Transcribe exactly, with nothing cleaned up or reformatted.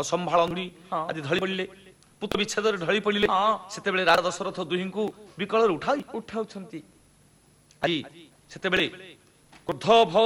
ଅସମ୍ଭାଳ ଅଙ୍ଗୁଳି ଆଦି ଢଳି ପଡ଼ିଲେ, ପୁତ୍ର ବିଚ୍ଛେଦରେ ଢଳି ପଡ଼ିଲେ। ସେତେବେଳେ ରାଜା ଦଶରଥ ଦୁହିଁଙ୍କୁ ବିକଳରେ ଉଠାଇ ଉଠାଉଛନ୍ତି। ଆଜି ସେତେବେଳେ କ୍ରୋଧ